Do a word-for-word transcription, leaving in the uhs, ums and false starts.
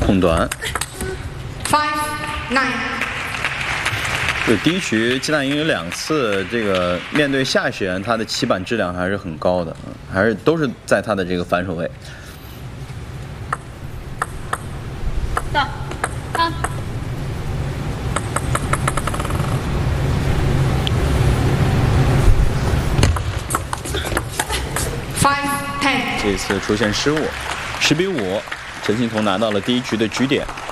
空短。 Five nine。 对，第一局鸡蛋赢有两次，这个面对夏雪妍，他的棋板质量还是很高的，还是都是在他的这个反手位。 到，啊。 Five ten。 这次出现失误，十比五，陈幸同拿到了第一局的局点。